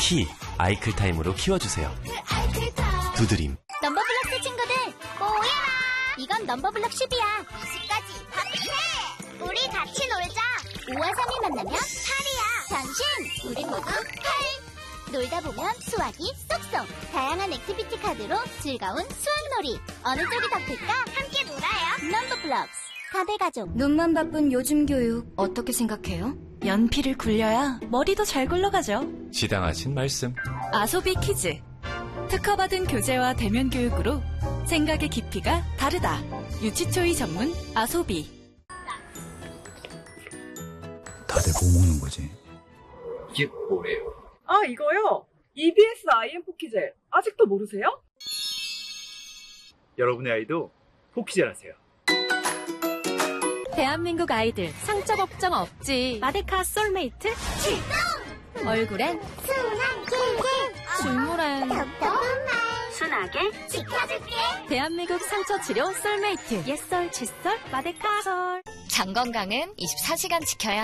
키 아이클타임으로 키워주세요. 두드림. 넘버블럭스 친구들 모여라. 이건 넘버블럭 10이야. 20까지 파티해. 우리 같이 놀자. 5와 3이 만나면 8이야. 당신 우리 모두 8. 놀다 보면 수학이 쏙쏙. 다양한 액티비티 카드로 즐거운 수학놀이. 어느 쪽이 더 클까? 함께 놀아요. 넘버블럭스 가대가족. 눈만 바쁜 요즘 교육 어떻게 생각해요? 연필을 굴려야 머리도 잘 굴러가죠. 지당하신 말씀. 아소비 퀴즈. 특허받은 교재와 대면 교육으로 생각의 깊이가 다르다. 유치초이 전문 아소비. 다들 뭐 먹는 거지? 이게 뭐래요? 아, 이거요? EBS IM 포키젤. 아직도 모르세요? 여러분의 아이도 포키젤 하세요. 대한민국 아이들 상처 걱정 없지. 마데카 솔메이트 출동! 얼굴엔 순한 꿀꿀. 줄무란 답답한 말. 순하게 지켜줄게. 대한민국 상처 치료 솔메이트. 옛설 칫솔 마데카 솔. 장 건강은 24시간 지켜야